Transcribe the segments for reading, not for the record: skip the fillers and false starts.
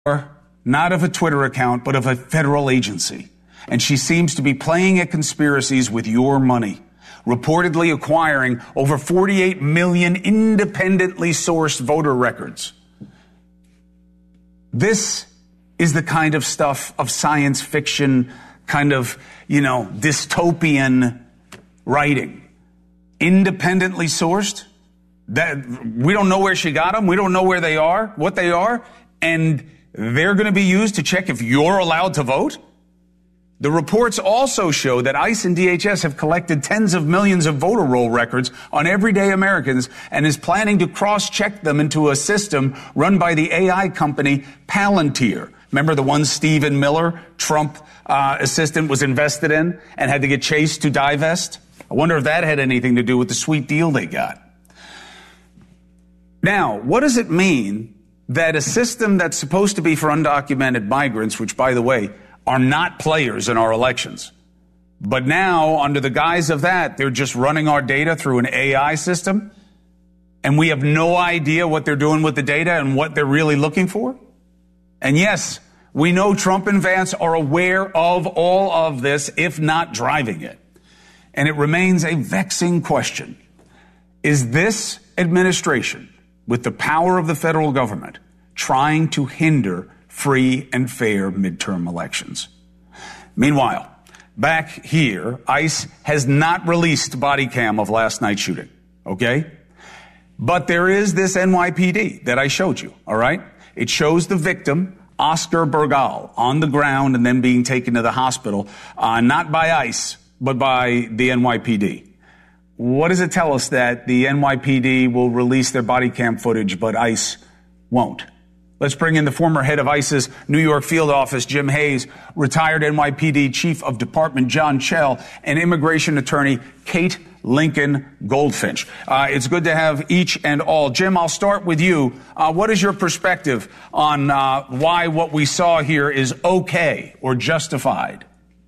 not of a Twitter account, but of a federal agency. And she seems to be playing at conspiracies with your money, reportedly acquiring over 48 million independently sourced voter records. This is the kind of stuff of science fiction, kind of, dystopian writing. Independently sourced. That we don't know where she got them. We don't know where they are, what they are. And they're going to be used to check if you're allowed to vote. The reports also show that ICE and DHS have collected tens of millions of voter roll records on everyday Americans and is planning to cross-check them into a system run by the AI company Palantir. Remember the one Stephen Miller, Trump assistant, was invested in and had to get chased to divest? I wonder if that had anything to do with the sweet deal they got. Now, what does it mean that a system that's supposed to be for undocumented migrants, which, by the way, are not players in our elections, but now, under the guise of that, they're just running our data through an AI system, and we have no idea what they're doing with the data and what they're really looking for? And yes, we know Trump and Vance are aware of all of this, if not driving it. And it remains a vexing question. Is this administration, with the power of the federal government, trying to hinder free and fair midterm elections? Meanwhile, back here, ICE has not released body cam of last night's shooting, okay? But there is this NYPD that I showed you, all right? It shows the victim, Oscar Bergal, on the ground and then being taken to the hospital, not by ICE, but by the NYPD. What does it tell us that the NYPD will release their body cam footage, but ICE won't? Let's bring in the former head of ICE's New York field office, Jim Hayes, retired NYPD Chief of Department John Chell, and immigration attorney Kate Lincoln Goldfinch. It's good to have each and all. Jim, I'll start with you. What is your perspective on why what we saw here is okay or justified?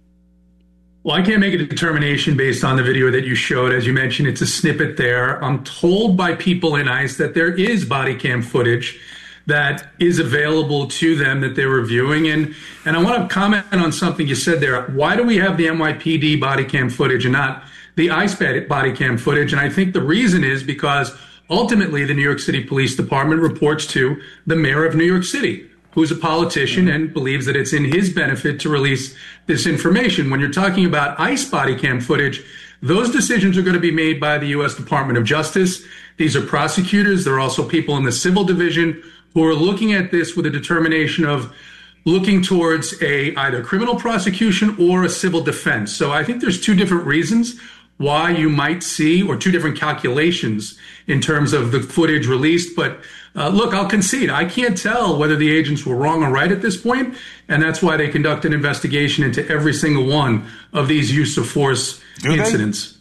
Well, I can't make a determination based on the video that you showed. As you mentioned, it's a snippet there. I'm told by people in ICE that there is body cam footage that is available to them that they're reviewing. And I want to comment on something you said there. Why do we have the NYPD body cam footage and not the ICE body cam footage? And I think the reason is because ultimately the New York City Police Department reports to the mayor of New York City, who's a politician and believes that it's in his benefit to release this information. When you're talking about ICE body cam footage, those decisions are going to be made by the U.S. Department of Justice. These are prosecutors. There are also people in the civil division who are looking at this with a determination of looking towards either criminal prosecution or a civil defense. So I think there's two different reasons why you might see, or two different calculations in terms of the footage released. But look, I'll concede. I can't tell whether the agents were wrong or right at this point, and that's why they conduct an investigation into every single one of these use of force incidents.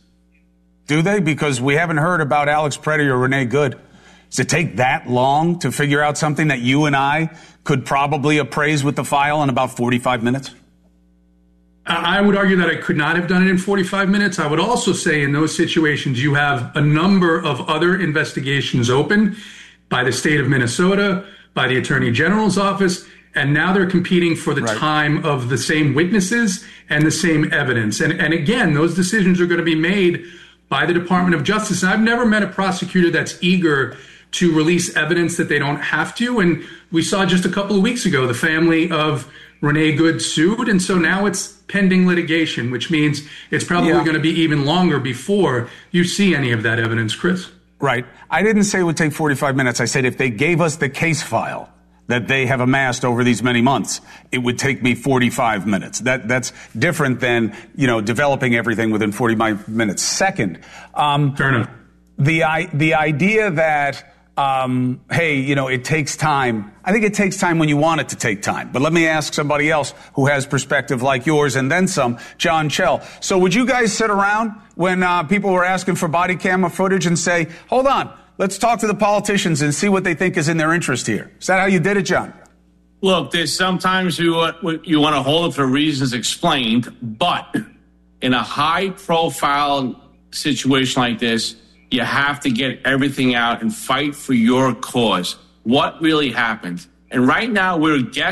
Do they? Because we haven't heard about Alex Preddy or Renee Good. Does it take that long to figure out something that you and I could probably appraise with the file in about 45 minutes? I would argue that I could not have done it in 45 minutes. I would also say in those situations, you have a number of other investigations open by the state of Minnesota, by the Attorney General's office, and now they're competing for the time of the same witnesses and the same evidence. And again, those decisions are going to be made by the Department of Justice. And I've never met a prosecutor that's eager to release evidence that they don't have to. And we saw just a couple of weeks ago, the family of Renee Good sued. And so now it's pending litigation, which means it's probably going to be even longer before you see any of that evidence, Chris. Right. I didn't say it would take 45 minutes. I said if they gave us the case file that they have amassed over these many months, it would take me 45 minutes. That's different than, developing everything within 45 minutes. Second, fair enough. The idea that it takes time. I think it takes time when you want it to take time. But let me ask somebody else who has perspective like yours and then some, John Chell. So would you guys sit around when people were asking for body camera footage and say, hold on, let's talk to the politicians and see what they think is in their interest here? Is that how you did it, John? Look, there's sometimes you want to hold it for reasons explained, but in a high-profile situation like this, you have to get everything out and fight for your cause. What really happened? And right now, we're guessing